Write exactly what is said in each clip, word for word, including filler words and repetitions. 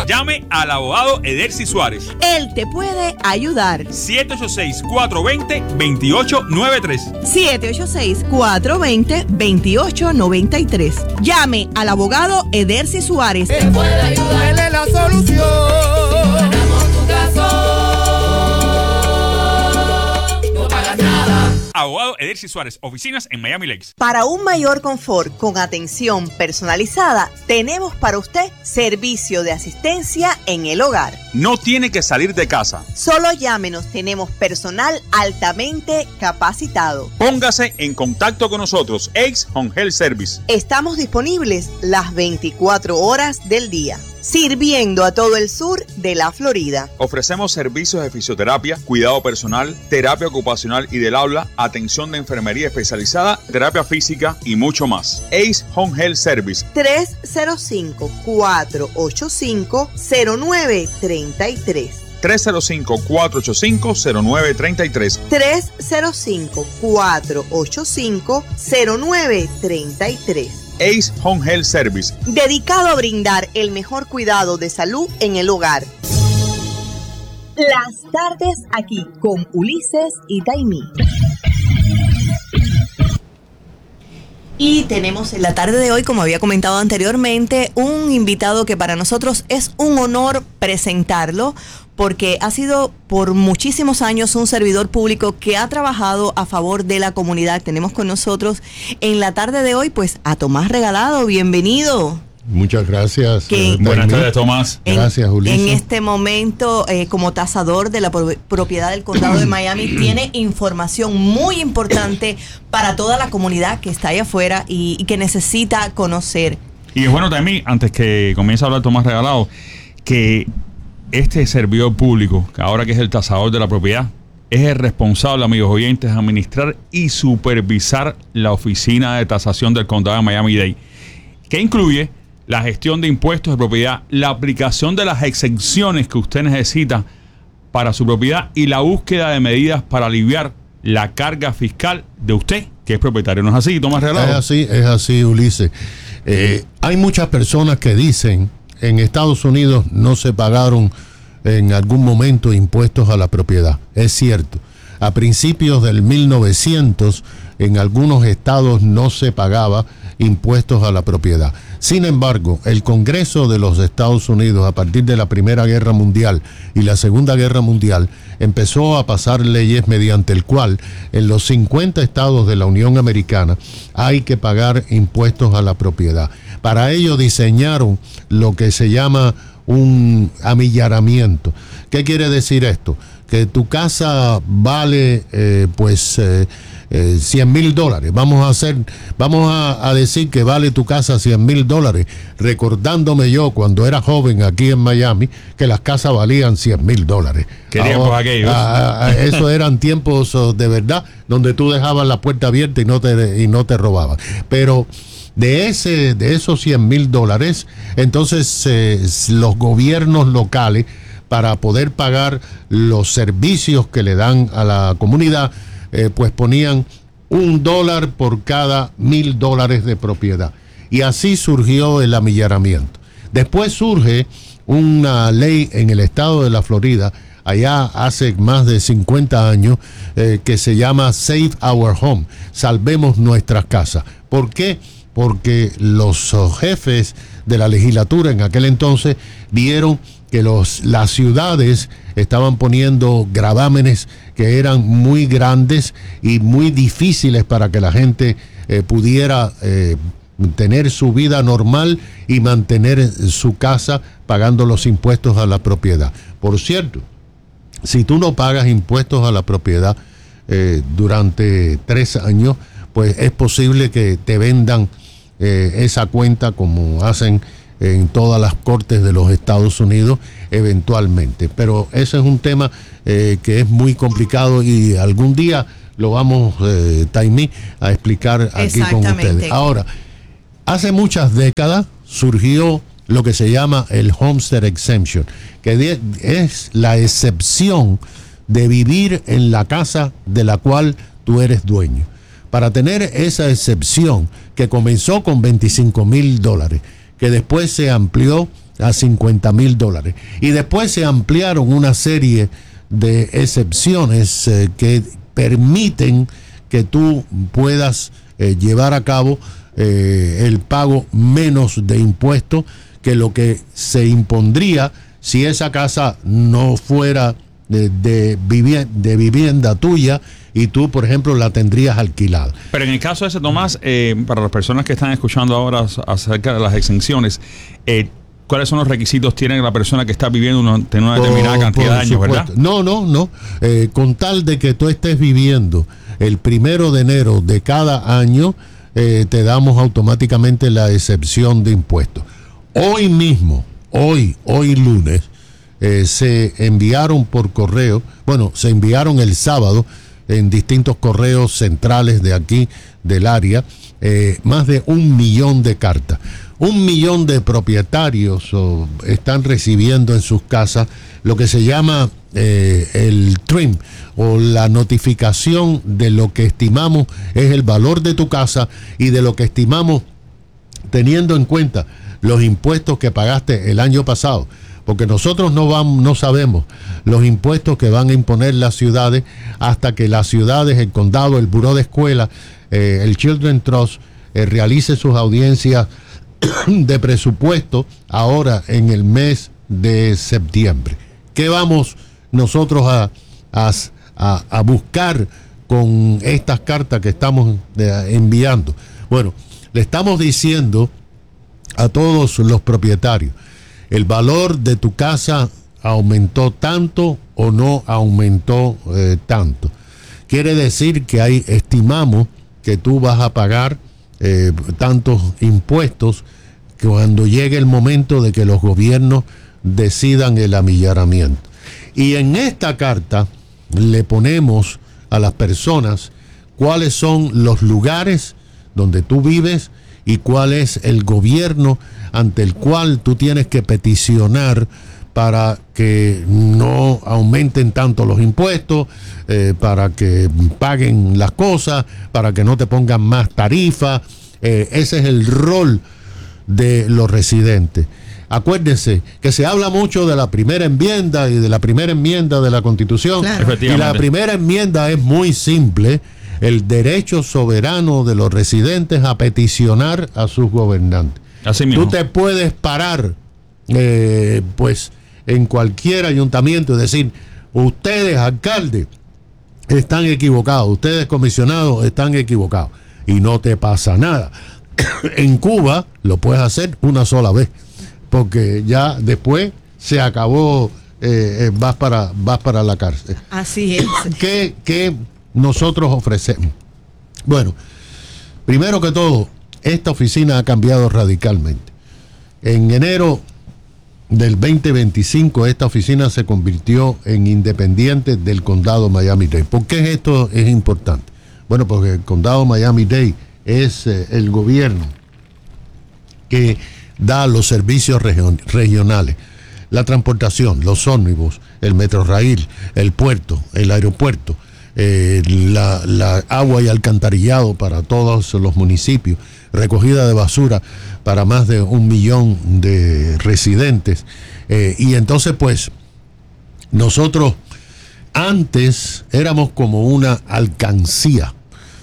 Llame al abogado Edercy Suárez. Él te puede ayudar. siete ocho seis, cuatro dos cero, dos ocho nueve tres. siete ocho seis, cuatro dos cero, dos ocho nueve tres. Llame al abogado Edercy Suárez. Él puede ayudarle la solución. Ganamos tu caso. No pagas nada. Abogado Edercy Suárez, oficinas en Miami Lakes. Para un mayor confort con atención personalizada, tenemos para usted servicio de asistencia en el hogar. No tiene que salir de casa. Solo llámenos, tenemos personal altamente capacitado. Póngase en contacto con nosotros, Ace Home Health Service. Estamos disponibles las veinticuatro horas del día, sirviendo a todo el sur de la Florida. Ofrecemos servicios de fisioterapia, cuidado personal, terapia ocupacional y del habla, atención de enfermería especializada, terapia física y mucho más. Ace Home Health Service. tres cero cinco, cuatro ocho cinco, cero nueve tres tres. tres cero cinco, cuatro ocho cinco, cero nueve tres tres. tres cero cinco, cuatro ocho cinco, cero nueve tres tres. Ace Home Health Service. Dedicado a brindar el mejor cuidado de salud en el hogar. Las tardes aquí con Ulises y Taimí. Y tenemos en la tarde de hoy, como había comentado anteriormente, un invitado que para nosotros es un honor presentarlo, porque ha sido por muchísimos años un servidor público que ha trabajado a favor de la comunidad. Tenemos con nosotros en la tarde de hoy pues a Tomás Regalado. Bienvenido. Muchas gracias. Que, Buenas tardes, Tomás. En, gracias, Ulises. En este momento, eh, como tasador de la pro- propiedad del condado de Miami, tiene información muy importante para toda la comunidad que está allá afuera y, y que necesita conocer. Y bueno, también, antes que comience a hablar Tomás Regalado, que este servidor público, que ahora que es el tasador de la propiedad, es el responsable, amigos oyentes, de administrar y supervisar la oficina de tasación del condado de Miami-Dade, que incluye la gestión de impuestos de propiedad, la aplicación de las exenciones que usted necesita para su propiedad y la búsqueda de medidas para aliviar la carga fiscal de usted, que es propietario. ¿No es así, Tomás Regalado? Es así, es así, Ulises. Eh, hay muchas personas que dicen en Estados Unidos no se pagaron en algún momento impuestos a la propiedad. Es cierto. A principios del mil novecientos, en algunos estados no se pagaba impuestos a la propiedad. Sin embargo, el Congreso de los Estados Unidos, a partir de la Primera Guerra Mundial y la Segunda Guerra Mundial, empezó a pasar leyes mediante el cual en los cincuenta estados de la Unión Americana hay que pagar impuestos a la propiedad. Para ello diseñaron lo que se llama un amillaramiento. ¿Qué quiere decir esto? Que tu casa vale eh, pues eh, eh, cien mil dólares. Vamos a hacer, vamos a, a decir que vale tu casa cien mil dólares, recordándome yo cuando era joven aquí en Miami que las casas valían cien mil dólares. ¿Qué tiempos aquellos? A, a, eso eran tiempos de verdad donde tú dejabas la puerta abierta y no te, y no te robaban. Pero de ese, de esos cien mil dólares, entonces eh, los gobiernos locales, para poder pagar los servicios que le dan a la comunidad, eh, pues ponían un dólar por cada mil dólares de propiedad. Y así surgió el amillaramiento. Después surge una ley en el estado de la Florida, allá hace más de cincuenta años, eh, que se llama Save Our Home, salvemos nuestras casas. ¿Por qué? Porque los oh, jefes de la legislatura en aquel entonces vieron que los, las ciudades estaban poniendo gravámenes que eran muy grandes y muy difíciles para que la gente eh, pudiera eh, tener su vida normal y mantener su casa pagando los impuestos a la propiedad. Por cierto, si tú no pagas impuestos a la propiedad eh, durante tres años, pues es posible que te vendan eh, esa cuenta como hacen en todas las cortes de los Estados Unidos eventualmente. Pero ese es un tema eh, que es muy complicado y algún día lo vamos, eh, Taimí, a explicar aquí con ustedes. Ahora, hace muchas décadas surgió lo que se llama el Homestead Exemption, que de, es la excepción de vivir en la casa de la cual tú eres dueño. Para tener esa excepción, que comenzó con veinticinco mil dólares, que después se amplió a cincuenta mil dólares. Y después se ampliaron una serie de excepciones eh, que permiten que tú puedas eh, llevar a cabo eh, el pago menos de impuestos que lo que se impondría si esa casa no fuera de, de, vivienda, de vivienda tuya y tú, por ejemplo, la tendrías alquilada. Pero en el caso de ese, Tomás, eh, para las personas que están escuchando ahora acerca de las exenciones, eh, ¿cuáles son los requisitos tiene la persona que está viviendo una, en una determinada Por- cantidad por de años, supuesto. verdad? No, no, no. Eh, con tal de que tú estés viviendo el primero de enero de cada año, eh, te damos automáticamente la excepción de impuestos. Hoy mismo, hoy, hoy lunes, eh, se enviaron por correo, bueno, se enviaron el sábado en distintos correos centrales de aquí, del área, eh, más de un millón de cartas. Un millón de propietarios oh, están recibiendo en sus casas lo que se llama eh, el T R I M o la notificación de lo que estimamos es el valor de tu casa y de lo que estimamos teniendo en cuenta los impuestos que pagaste el año pasado. Porque nosotros no vamos, no sabemos los impuestos que van a imponer las ciudades hasta que las ciudades, el condado, el buró de escuela, eh, el Children's Trust eh, realice sus audiencias de presupuesto ahora en el mes de septiembre. ¿Qué vamos nosotros a, a, a, a buscar con estas cartas que estamos eh, enviando? Bueno, le estamos diciendo a todos los propietarios, el valor de tu casa aumentó tanto o no aumentó eh, tanto. Quiere decir que ahí estimamos que tú vas a pagar eh, tantos impuestos que cuando llegue el momento de que los gobiernos decidan el amillaramiento. Y en esta carta le ponemos a las personas cuáles son los lugares donde tú vives y cuál es el gobierno ante el cual tú tienes que peticionar para que no aumenten tanto los impuestos, eh, para que paguen las cosas, para que no te pongan más tarifas. Eh, ese es el rol de los residentes. Acuérdense que se habla mucho de la primera enmienda y de la primera enmienda de la Constitución. Claro. Y la primera enmienda es muy simple: el derecho soberano de los residentes a peticionar a sus gobernantes. Así mismo. Tú te puedes parar, eh, pues, en cualquier ayuntamiento y decir, ustedes, alcaldes, están equivocados, ustedes, comisionados, están equivocados, y no te pasa nada. En Cuba lo puedes hacer una sola vez, porque ya después se acabó, eh, eh, vas para, vas para la cárcel. Así es. ¿Qué, qué nosotros ofrecemos? Bueno, primero que todo, esta oficina ha cambiado radicalmente. En enero del veinte veinticinco, esta oficina se convirtió en independiente del condado Miami-Dade. ¿Por qué esto es importante? Bueno, porque el condado Miami-Dade es eh, el gobierno que da los servicios region- regionales, la transportación, los ómnibus, el Metrorail, el puerto, el aeropuerto, eh, la, la agua y alcantarillado para todos los municipios, recogida de basura para más de un millón de residentes. Eh, y entonces, pues, nosotros antes éramos como una alcancía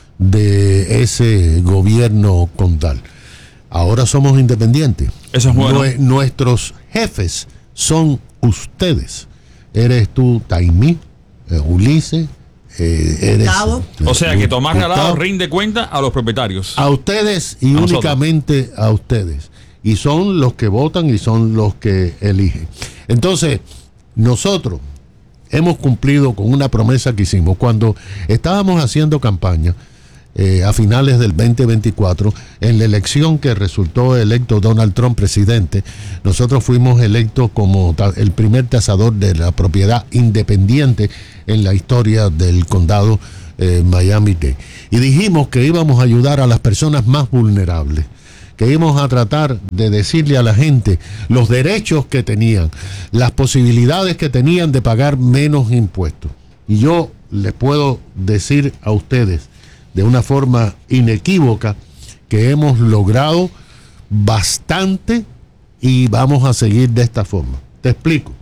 de ese gobierno condal. Ahora somos independientes. Eso es bueno. Nue- nuestros jefes son ustedes. Eres tú, Taimí, eh, Ulises, eh, eres... Gustavo. O sea que Tomás Gustavo. Regalado rinde cuenta a los propietarios. A ustedes y A nosotros. únicamente a ustedes. Y son los que votan y son los que eligen. Entonces, nosotros hemos cumplido con una promesa que hicimos. Cuando estábamos haciendo campaña, eh, a finales del veinte veinticuatro, en la elección que resultó electo Donald Trump presidente, nosotros fuimos electos como ta- el primer tasador de la propiedad independiente en la historia del condado eh, Miami-Dade. Y dijimos que íbamos a ayudar a las personas más vulnerables, que íbamos a tratar de decirle a la gente los derechos que tenían, las posibilidades que tenían de pagar menos impuestos. Y yo les puedo decir a ustedes de una forma inequívoca que hemos logrado bastante y vamos a seguir de esta forma. Te explico.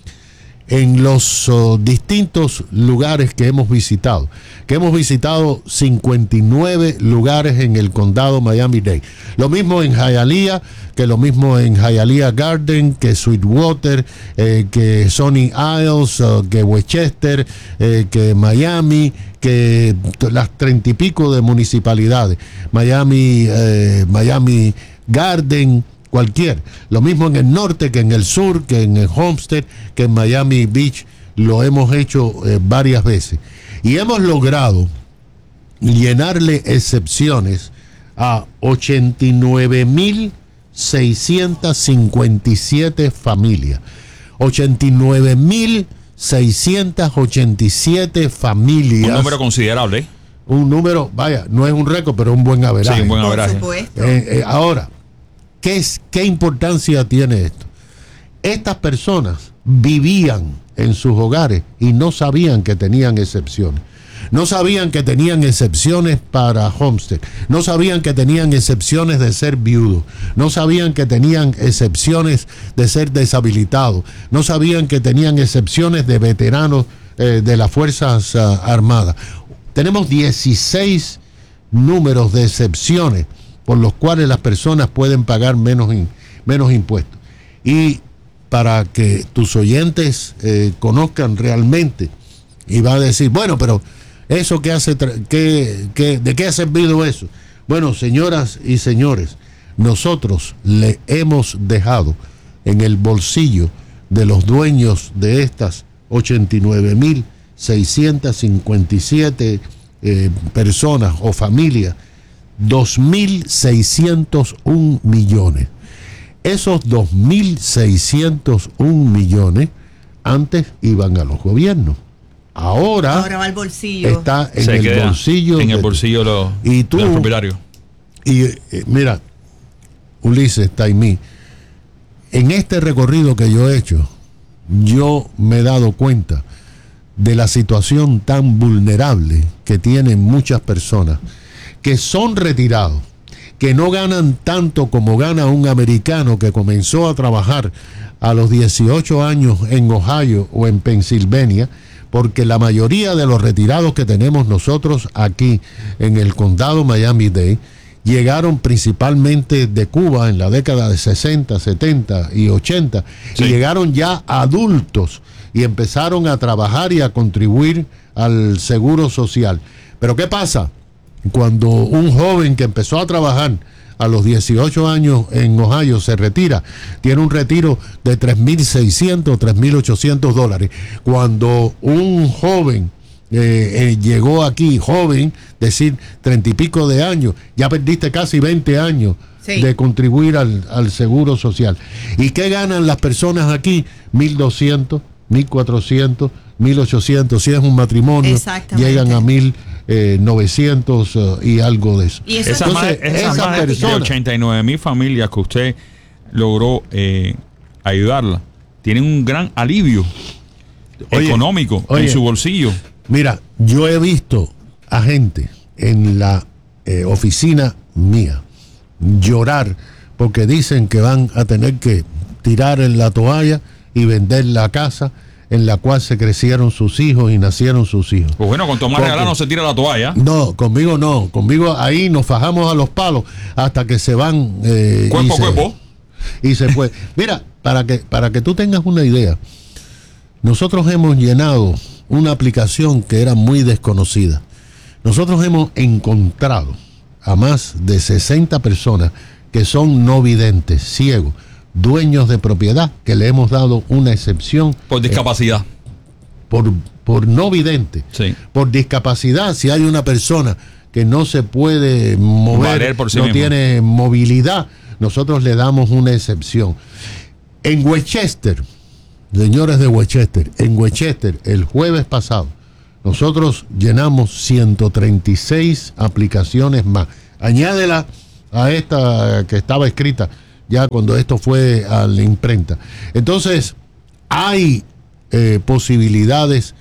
En los uh, distintos lugares que hemos visitado, que hemos visitado cincuenta y nueve lugares en el condado Miami-Dade. Lo mismo en Hialeah, que lo mismo en Hialeah Garden, que Sweetwater, eh, que Sunny Isles, uh, que Westchester, eh, que Miami, que las treinta y pico de municipalidades. Miami, eh, Miami Garden, cualquier. Lo mismo en el norte que en el sur, que en el Homestead, que en Miami Beach. Lo hemos hecho eh, varias veces. Y hemos logrado llenarle excepciones a ochenta y nueve mil seiscientas cincuenta y siete familias. ochenta y nueve mil seiscientas ochenta y siete familias. Un número considerable. Un número, vaya, no es un récord, pero un buen averaje. Sí, un buen Por averaje. supuesto. Eh, eh, ahora, ¿qué, es, ¿qué importancia tiene esto? Estas personas vivían en sus hogares y no sabían que tenían excepciones. No sabían que tenían excepciones para homestead. No sabían que tenían excepciones de ser viudo. No sabían que tenían excepciones de ser deshabilitado. No sabían que tenían excepciones de veteranos eh, de las Fuerzas uh, Armadas. Tenemos dieciséis números de excepciones por los cuales las personas pueden pagar menos, in, menos impuestos. Y para que tus oyentes eh, conozcan realmente, y va a decir, bueno, pero eso que hace, que, que, ¿de qué ha servido eso? Bueno, señoras y señores, nosotros le hemos dejado en el bolsillo de los dueños de estas ochenta y nueve mil seiscientas cincuenta y siete eh, personas o familias, dos mil seiscientos un millones. Esos dos mil seiscientos un millones antes iban a los gobiernos. Ahora, Ahora va al bolsillo. está en Se el queda bolsillo. En el de- bolsillo de los, Y tú- de los propietarios. Y eh, mira, Ulises, Taimí, en este recorrido que yo he hecho, yo me he dado cuenta de la situación tan vulnerable que tienen muchas personas que son retirados, que no ganan tanto como gana un americano que comenzó a trabajar a los dieciocho años en Ohio o en Pensilvania, porque la mayoría de los retirados que tenemos nosotros aquí en el condado Miami-Dade llegaron principalmente de Cuba en la década de sesenta, setenta y ochenta, Sí. y llegaron ya adultos y empezaron a trabajar y a contribuir al seguro social. Pero ¿qué pasa? Cuando un joven que empezó a trabajar a los dieciocho años en Ohio se retira, tiene un retiro de tres mil seiscientos, tres mil ochocientos dólares. Cuando un joven eh, eh, llegó aquí, joven, decir treinta y pico de años, ya perdiste casi veinte años Sí. de contribuir al, al seguro social. ¿Y qué ganan las personas aquí? mil doscientos, mil cuatrocientos, mil ochocientos. Si es un matrimonio, Exactamente. llegan a mil novecientos uh, y algo de eso. Y eso Esas es más, Entonces, esas esas más de personas- ochenta y nueve mil familias que usted logró eh, ayudarla, tienen un gran alivio Oye, económico oye. en su bolsillo. Mira, yo he visto a gente en la eh, oficina mía llorar porque dicen que van a tener que tirar en la toalla y vender la casa en la cual se crecieron sus hijos y nacieron sus hijos. Pues bueno, con Tomás Porque- Regalado no se tira la toalla. No, conmigo no, conmigo ahí nos fajamos a los palos hasta que se van eh, Cuerpo y a se- cuerpo. y se fue. Mira, para que, para que tú tengas una idea, nosotros hemos llenado una aplicación que era muy desconocida. Nosotros hemos encontrado a más de sesenta personas que son no videntes, ciegos, dueños de propiedad, que le hemos dado una excepción Por discapacidad. por, por no vidente. Sí. Por discapacidad, si hay una persona que no se puede mover, Valer por sí no mismo. tiene movilidad, nosotros le damos una excepción. En Westchester, señores de Westchester, en Westchester, el jueves pasado, nosotros llenamos ciento treinta y seis aplicaciones más. Añádela a esta que estaba escrita ya cuando esto fue a la imprenta. Entonces, hay eh, posibilidades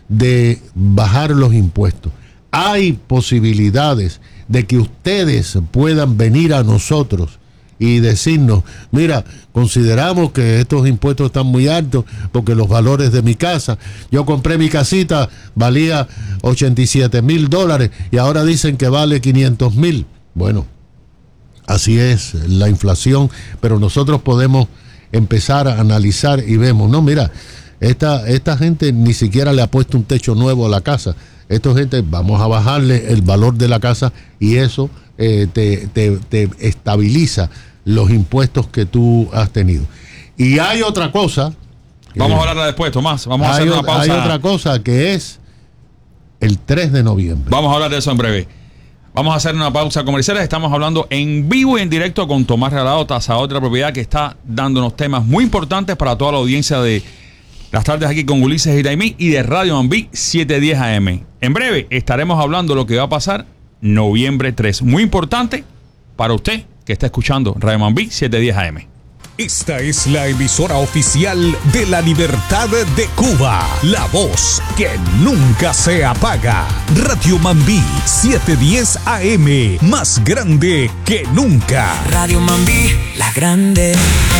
de bajar los impuestos. Hay posibilidades de que ustedes puedan venir a nosotros y decirnos, mira, consideramos que estos impuestos están muy altos porque los valores de mi casa, yo compré mi casita, valía ochenta y siete mil dólares y ahora dicen que vale quinientos mil. Bueno, así es la inflación, pero nosotros podemos empezar a analizar y vemos, no, mira, esta, esta gente ni siquiera le ha puesto un techo nuevo a la casa. Esta gente, vamos a bajarle el valor de la casa y eso eh, te, te, te estabiliza los impuestos que tú has tenido. Y hay otra cosa. Vamos eh, a hablarla después, Tomás. Vamos a hay, hacer una pausa. Hay otra cosa que es el tres de noviembre. Vamos a hablar de eso en breve. Vamos a hacer una pausa comercial. Estamos hablando en vivo y en directo con Tomás Regalado, tasador de la propiedad, que está dándonos temas muy importantes para toda la audiencia de Las Tardes aquí con Ulises y Daimí y de Radio Mambí setecientos diez A M. En breve estaremos hablando de lo que va a pasar noviembre tres. Muy importante para usted que está escuchando Radio Mambí setecientos diez A M. Esta es la emisora oficial de la Libertad de Cuba. La voz que nunca se apaga. Radio Mambí setecientos diez A M. Más grande que nunca. Radio Mambí, la grande.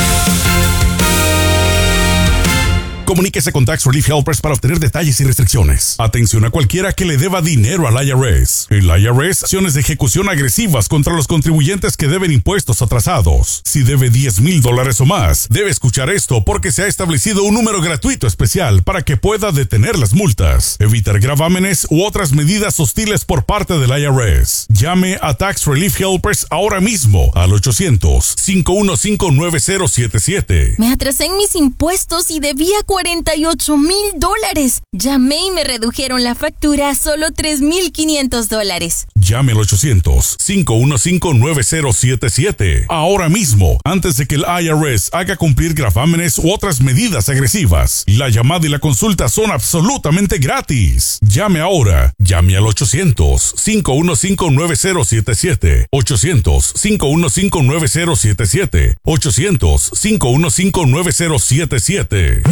Comuníquese con Tax Relief Helpers para obtener detalles y restricciones. Atención a cualquiera que le deba dinero al I R S. El I R S, acciones de ejecución agresivas contra los contribuyentes que deben impuestos atrasados. Si debe diez mil dólares o más, debe escuchar esto porque se ha establecido un número gratuito especial para que pueda detener las multas, evitar gravámenes u otras medidas hostiles por parte del I R S. Llame a Tax Relief Helpers ahora mismo al ochocientos, cinco uno cinco, nueve cero siete siete. Me atrasé en mis impuestos y debía cuarenta y ocho mil dólares. Llamé y me redujeron la factura a solo tres mil quinientos dólares. Llame al ochocientos, cinco uno cinco, nueve cero siete siete. Ahora mismo, antes de que el I R S haga cumplir gravámenes u otras medidas agresivas. La llamada y la consulta son absolutamente gratis. Llame ahora. Llame al ochocientos, cinco uno cinco, nueve cero siete siete. ochocientos, cinco uno cinco, nueve cero siete siete. ochocientos, cinco uno cinco, nueve cero siete siete.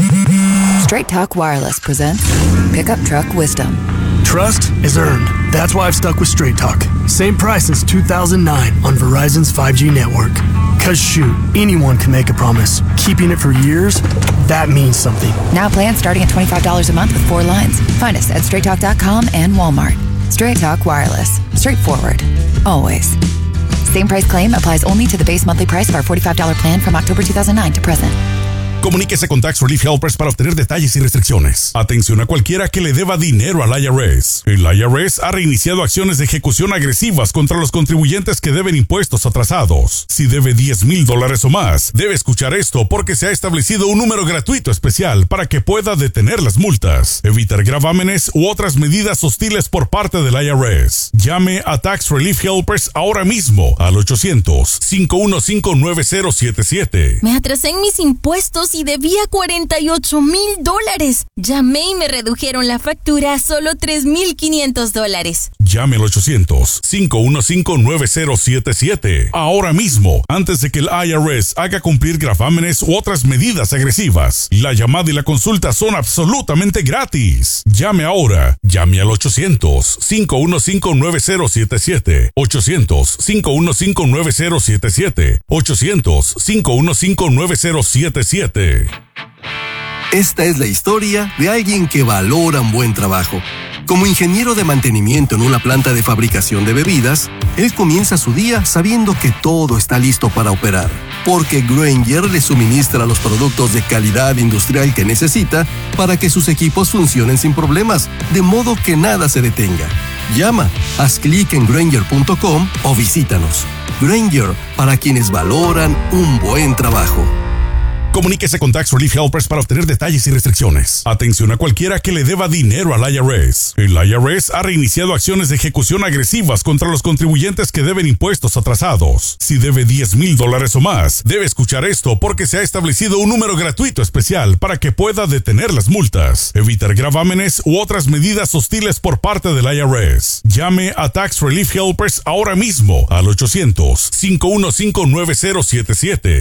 Straight Talk Wireless presents Pickup Truck Wisdom. Trust is earned. That's why I've stuck with Straight Talk. Same price since two thousand nine on Verizon's five G network. Cause shoot, anyone can make a promise. Keeping it for years, that means something. Now plans starting at twenty-five dollars a month with four lines. Find us at straight talk dot com and Walmart. Straight Talk Wireless. Straightforward. Always. Same price claim applies only to the base monthly price of our forty-five dollars plan from October two thousand nine to present. Comuníquese con Tax Relief Helpers para obtener detalles y restricciones. Atención a cualquiera que le deba dinero al I R S. El I R S ha reiniciado acciones de ejecución agresivas contra los contribuyentes que deben impuestos atrasados. Si debe diez mil dólares o más, debe escuchar esto porque se ha establecido un número gratuito especial para que pueda detener las multas, evitar gravámenes u otras medidas hostiles por parte del I R S. Llame a Tax Relief Helpers ahora mismo al ochocientos, cinco uno cinco, nueve cero siete siete. Me atrasé en mis impuestos y debía cuarenta y ocho mil dólares. Llamé y me redujeron la factura a solo tres mil quinientos dólares. Llame al ochocientos, cinco uno cinco, nueve cero siete siete. Ahora mismo, antes de que el I R S haga cumplir gravámenes u otras medidas agresivas. La llamada y la consulta son absolutamente gratis. Llame ahora. Llame al ochocientos, cinco uno cinco, nueve cero siete siete. ochocientos, cinco uno cinco, nueve cero siete siete. ochocientos, cinco uno cinco, nueve cero siete siete. Esta es la historia de alguien que valora un buen trabajo. Como ingeniero de mantenimiento en una planta de fabricación de bebidas, él comienza su día sabiendo que todo está listo para operar, porque Grainger le suministra los productos de calidad industrial que necesita para que sus equipos funcionen sin problemas, de modo que nada se detenga. Llama, haz clic en Grainger punto com o visítanos. Grainger, para quienes valoran un buen trabajo. Comuníquese con Tax Relief Helpers para obtener detalles y restricciones. Atención a cualquiera que le deba dinero al I R S. El I R S ha reiniciado acciones de ejecución agresivas contra los contribuyentes que deben impuestos atrasados. Si debe diez mil dólares o más, debe escuchar esto porque se ha establecido un número gratuito especial para que pueda detener las multas, evitar gravámenes u otras medidas hostiles por parte del I R S. Llame a Tax Relief Helpers ahora mismo al ochocientos, cinco uno cinco, nueve cero siete siete.